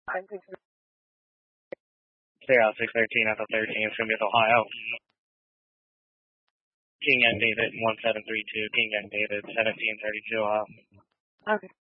Clear out 613 at the 13. It's going to be at Ohio. King and David 1732. King and David 1732 Ohio. Okay.